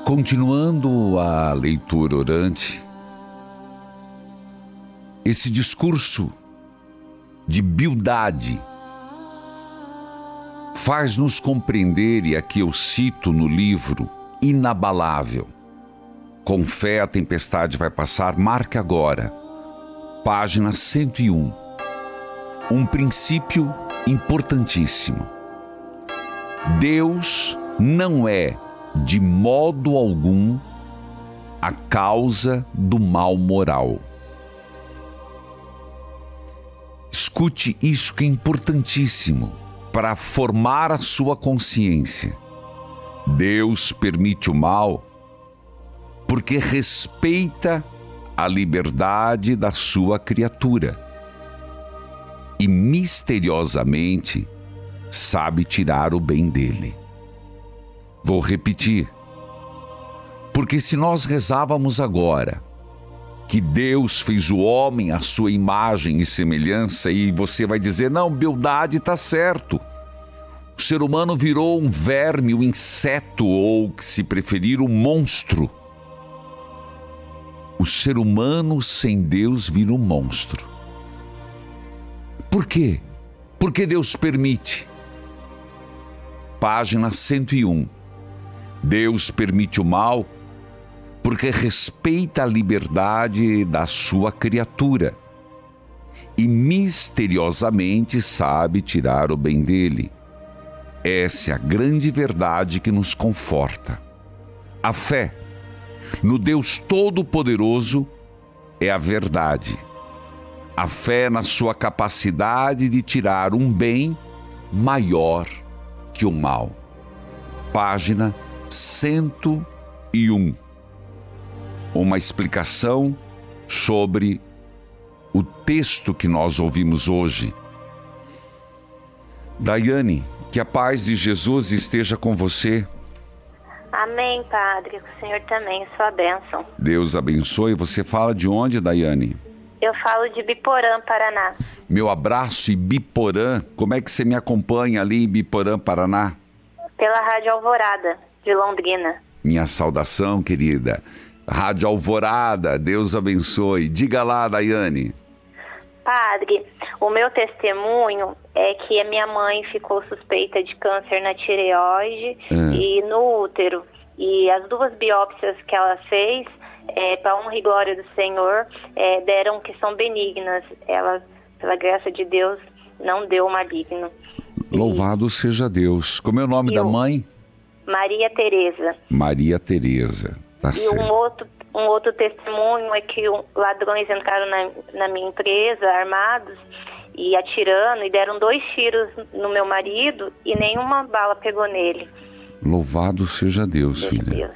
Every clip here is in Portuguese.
Continuando a leitura orante, esse discurso de Bildade faz-nos compreender, e aqui eu cito no livro Inabalável, Com fé a tempestade vai passar, marque agora, página 101, um princípio importantíssimo. Deus não é, de modo algum, a causa do mal moral. Escute isso que é importantíssimo para formar a sua consciência. Deus permite o mal porque respeita a liberdade da sua criatura e misteriosamente sabe tirar o bem dele. Vou repetir, porque se nós rezávamos agora que Deus fez o homem à sua imagem e semelhança, e você vai dizer, não, Bildade está certo, o ser humano virou um verme, um inseto, ou, se preferir, um monstro. O ser humano sem Deus vira um monstro. Por quê? Porque Deus permite. Página 101. Deus permite o mal porque respeita a liberdade da sua criatura e misteriosamente sabe tirar o bem dele. Essa é a grande verdade que nos conforta. A fé no Deus Todo-Poderoso é a verdade. A fé na sua capacidade de tirar um bem maior que o mal. Página 101. Uma explicação sobre o texto que nós ouvimos hoje. Daiane, que a paz de Jesus esteja com você. Amém, Padre. O Senhor também, sua bênção. Deus abençoe. Você fala de onde, Daiane? Eu falo de Biporã, Paraná. Meu abraço em Biporã. Como é que você me acompanha ali em Biporã, Paraná? Pela Rádio Alvorada, de Londrina. Minha saudação, querida. Rádio Alvorada, Deus abençoe. Diga lá, Daiane. Padre, o meu testemunho é que a minha mãe ficou suspeita de câncer na tireoide e no útero. E as 2 biópsias que ela fez, para honra e glória do Senhor, deram que são benignas. Ela, pela graça de Deus, não deu maligno. Louvado seja Deus. Como é o nome da mãe? Maria Tereza. Maria Tereza, tá certo. Um outro testemunho é que ladrões entraram na minha empresa, armados, e atirando, e deram 2 tiros no meu marido, e nenhuma bala pegou nele. Louvado seja Deus, filha. Deus.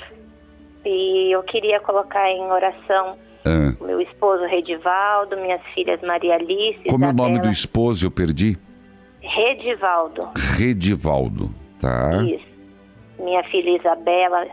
E eu queria colocar em oração meu esposo Redivaldo, minhas filhas Maria Alice, Como Isabela. é o nome do esposo? Eu perdi. Redivaldo. Redivaldo, tá. Isso. Minha filha Isabela,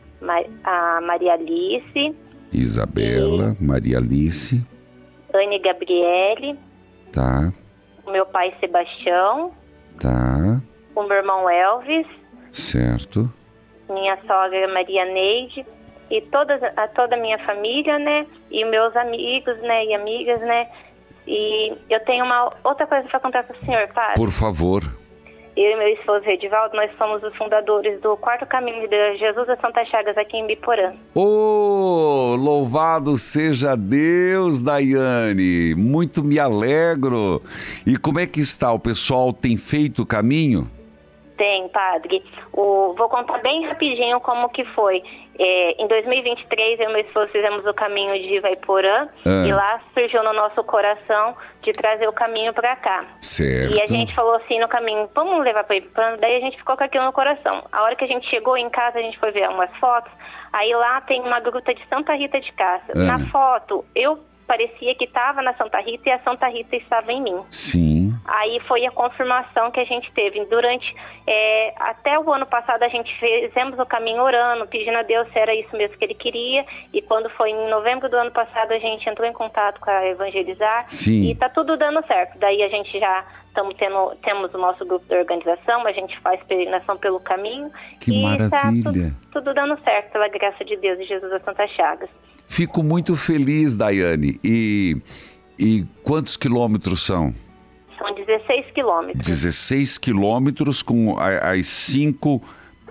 a Maria Alice. Isabela, Maria Alice. Anne Gabriele. Tá. O meu pai Sebastião. Tá. O meu irmão Elvis. Certo. Minha sogra Maria Neide. E toda a minha família, né? E meus amigos, né? E amigas, né? E eu tenho uma outra coisa para contar para o senhor, padre. Por favor. Eu e meu esposo Redivaldo, nós somos os fundadores do 4º Caminho de Jesus a Santa Chagas aqui em Biporã. Oh, louvado seja Deus, Daiane. Muito me alegro. E como é que está? O pessoal tem feito o caminho? Tem, padre. Vou contar bem rapidinho como que foi. Em 2023, eu e meu esposo fizemos o caminho de Ivaiporã e lá surgiu no nosso coração de trazer o caminho para cá. Certo. E a gente falou assim no caminho, vamos levar para Ivaiporã? Daí a gente ficou com aquilo no coração. A hora que a gente chegou em casa, a gente foi ver umas fotos, aí lá tem uma gruta de Santa Rita de Cássia. Na foto, parecia que estava na Santa Rita e a Santa Rita estava em mim. Sim. Aí foi a confirmação que a gente teve. Durante, até o ano passado, a gente fizemos o caminho orando, pedindo a Deus se era isso mesmo que ele queria. E quando foi em novembro do ano passado, a gente entrou em contato com a Evangelizar. Sim. E tá tudo dando certo. Daí a gente já temos o nosso grupo de organização, a gente faz peregrinação pelo caminho. Que maravilha! Tá tudo dando certo, pela graça de Deus e Jesus das Santas Chagas. Fico muito feliz, Daiane. E quantos quilômetros são? São 16 quilômetros. 16 quilômetros com as 5...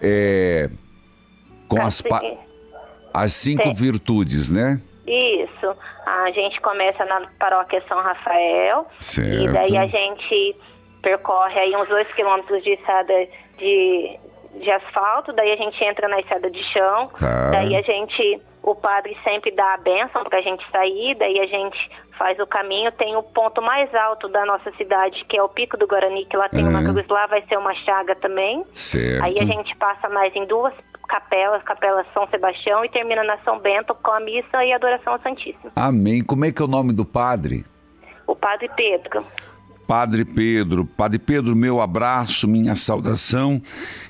com as 5 virtudes, né? Isso. A gente começa na paróquia São Rafael. Certo. E daí a gente percorre aí uns 2 quilômetros de estrada de asfalto. Daí a gente entra na estrada de chão. Tá. Daí o padre sempre dá a bênção pra gente sair. Daí a gente faz o caminho. Tem o ponto mais alto da nossa cidade, que é o Pico do Guarani, que lá tem uma cruz. Lá vai ser uma chaga também. Certo. Aí a gente passa mais em 2 capela São Sebastião, e termina na São Bento com a missa e a adoração ao Santíssimo. Amém. Como é que é o nome do padre? O Padre Pedro. Padre Pedro, meu abraço, minha saudação.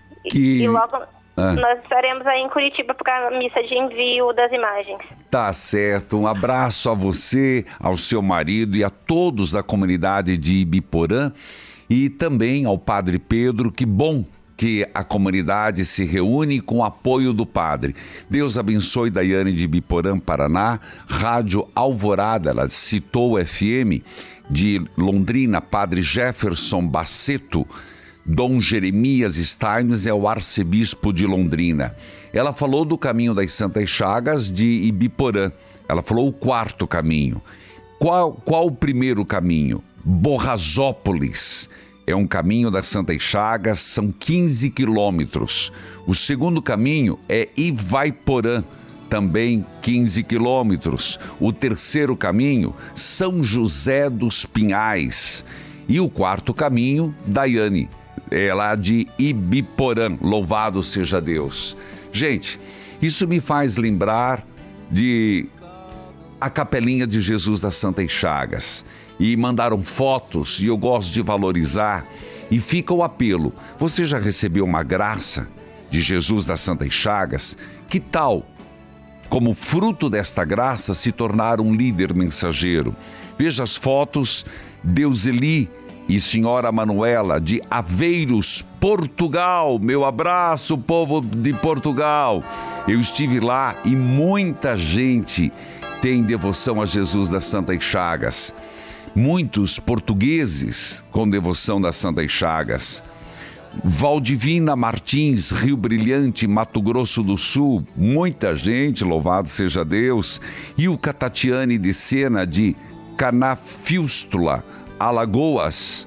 E logo nós estaremos aí em Curitiba para a missa de envio das imagens. Tá certo. Um abraço a você, ao seu marido e a todos da comunidade de Ibiporã, e também ao Padre Pedro. Que bom que a comunidade se reúne com o apoio do padre. Deus abençoe Daiane de Ibiporã, Paraná. Rádio Alvorada, ela citou o FM de Londrina, Padre Jefferson Baceto. Dom Jeremias Steins é o arcebispo de Londrina. Ela falou do caminho das Santas Chagas de Ibiporã. Ela falou o 4º caminho. Qual o primeiro caminho? Borrazópolis. É um caminho das Santas Chagas, são 15 quilômetros. O segundo caminho é Ivaiporã, também 15 quilômetros. O terceiro caminho, São José dos Pinhais. E o 4º caminho, Daiane, é lá de Ibiporã. Louvado seja Deus. Gente, isso me faz lembrar de a Capelinha de Jesus das Santas Chagas. E mandaram fotos, e eu gosto de valorizar. E fica o apelo: você já recebeu uma graça de Jesus das Santas Chagas? Que tal, como fruto desta graça, se tornar um líder mensageiro? Veja as fotos, Deuseli e Senhora Manuela de Aveiros, Portugal. Meu abraço, povo de Portugal. Eu estive lá e muita gente tem devoção a Jesus das Santas Chagas. Muitos portugueses com devoção das Santas Chagas. Valdivina Martins, Rio Brilhante, Mato Grosso do Sul. Muita gente, louvado seja Deus. E o Catatiane de Sena de Canafístula, Alagoas.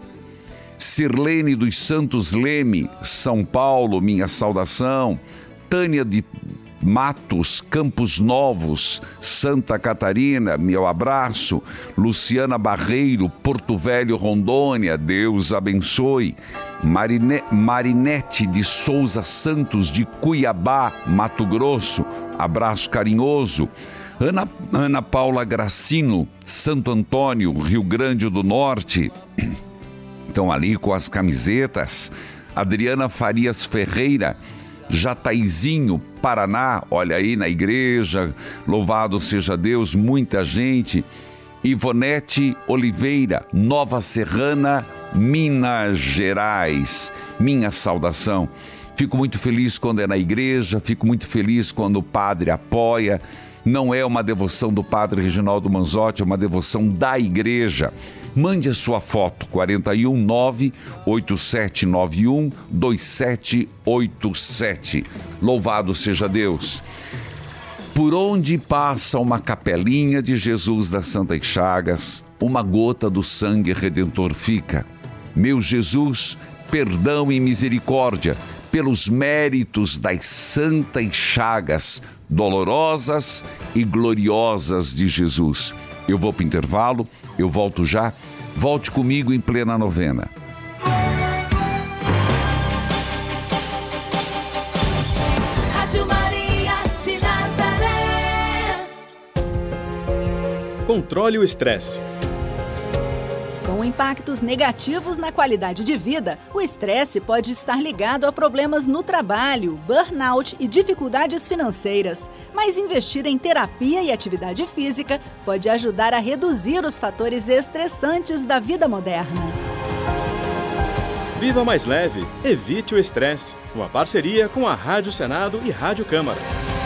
Sirlene dos Santos Leme, São Paulo, minha saudação. Tânia de Matos, Campos Novos, Santa Catarina, meu abraço. Luciana Barreiro, Porto Velho, Rondônia, Deus abençoe. Marinete de Souza Santos, de Cuiabá, Mato Grosso, abraço carinhoso. Ana Paula Gracino, Santo Antônio, Rio Grande do Norte, estão ali com as camisetas. Adriana Farias Ferreira, Jataizinho, Paraná, olha aí na igreja, louvado seja Deus, muita gente. Ivonete Oliveira, Nova Serrana, Minas Gerais, minha saudação. Fico muito feliz quando é na igreja, fico muito feliz quando o padre apoia. Não é uma devoção do padre Reginaldo Manzotti, é uma devoção da igreja. Mande a sua foto, 419-8791-2787. Louvado seja Deus. Por onde passa uma capelinha de Jesus das Santas Chagas, uma gota do sangue redentor fica. Meu Jesus, perdão e misericórdia, pelos méritos das Santas Chagas, dolorosas e gloriosas de Jesus. Eu vou para o intervalo, eu volto já. Volte comigo em plena novena. Rádio Maria de Nazaré. Controle o estresse. Com impactos negativos na qualidade de vida, o estresse pode estar ligado a problemas no trabalho, burnout e dificuldades financeiras. Mas investir em terapia e atividade física pode ajudar a reduzir os fatores estressantes da vida moderna. Viva mais leve, evite o estresse. Uma parceria com a Rádio Senado e Rádio Câmara.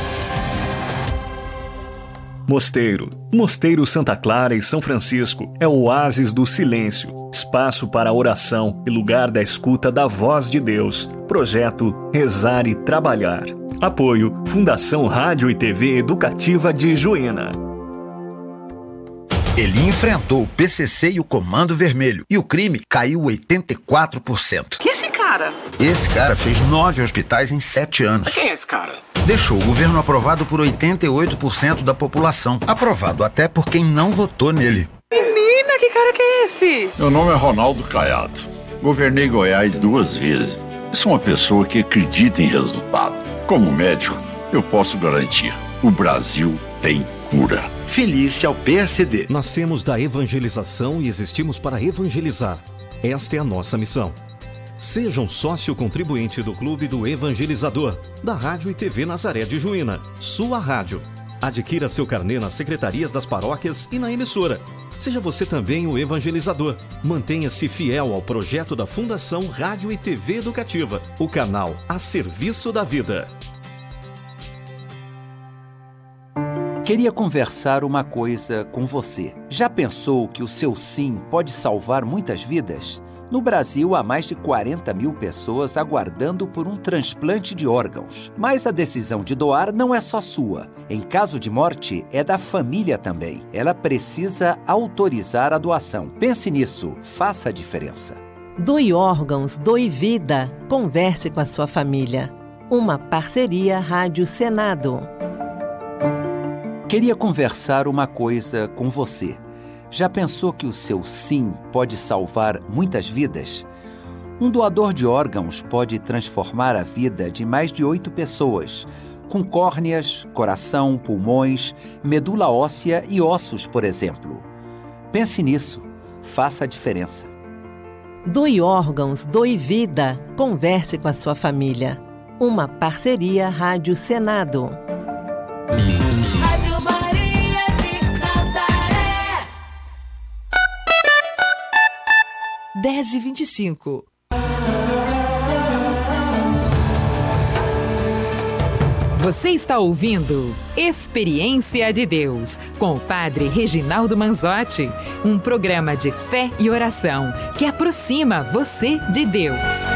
Mosteiro Santa Clara e São Francisco é o oásis do silêncio, espaço para oração e lugar da escuta da voz de Deus. Projeto Rezar e Trabalhar. Apoio Fundação Rádio e TV Educativa de Juína. Ele enfrentou o PCC e o Comando Vermelho e o crime caiu 84%. Que esse cara? Esse cara fez 9 hospitais em 7 anos. Quem é esse cara? Deixou o governo aprovado por 88% da população. Aprovado até por quem não votou nele. Menina, que cara que é esse? Meu nome é Ronaldo Caiado. Governei Goiás 2 vezes. Sou uma pessoa que acredita em resultado. Como médico, eu posso garantir: o Brasil tem cura. Felice ao PSD. Nascemos da evangelização e existimos para evangelizar. Esta é a nossa missão. Seja um sócio contribuinte do Clube do Evangelizador, da Rádio e TV Nazaré de Juína, sua rádio. Adquira seu carnê nas secretarias das paróquias e na emissora. Seja você também o evangelizador. Mantenha-se fiel ao projeto da Fundação Rádio e TV Educativa, o canal a serviço da vida. Queria conversar uma coisa com você. Já pensou que o seu sim pode salvar muitas vidas? No Brasil, há mais de 40 mil pessoas aguardando por um transplante de órgãos. Mas a decisão de doar não é só sua. Em caso de morte, é da família também. Ela precisa autorizar a doação. Pense nisso, faça a diferença. Doe órgãos, doe vida. Converse com a sua família. Uma parceria Rádio Senado. Queria conversar uma coisa com você. Já pensou que o seu sim pode salvar muitas vidas? Um doador de órgãos pode transformar a vida de mais de 8 pessoas, com córneas, coração, pulmões, medula óssea e ossos, por exemplo. Pense nisso. Faça a diferença. Doe órgãos, doe vida. Converse com a sua família. Uma parceria Rádio Senado. 10h25. Você está ouvindo Experiência de Deus, com o Padre Reginaldo Manzotti, um programa de fé e oração que aproxima você de Deus.